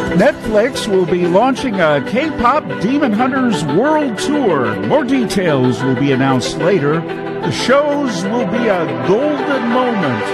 Netflix will be launching a K-pop Demon Hunters World Tour. More details will be announced later. The shows will be a golden moment